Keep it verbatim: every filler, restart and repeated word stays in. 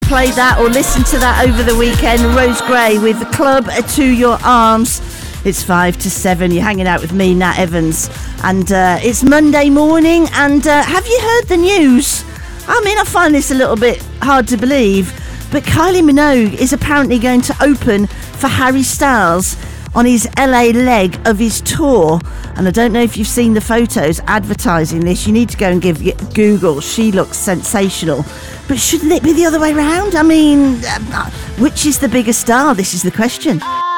played that or listened to that over the weekend. Rose Gray with the Club to Your Arms. It's five to seven. You're hanging out with me, Nat Evans. And uh, it's Monday morning. And uh, have you heard the news? I mean, I find this a little bit hard to believe. But Kylie Minogue is apparently going to open for Harry Styles on his L A leg of his tour. And I don't know if you've seen the photos advertising this. You need to go and give Google. She looks sensational. But shouldn't it be the other way around? I mean, uh, which is the bigger star? This is the question.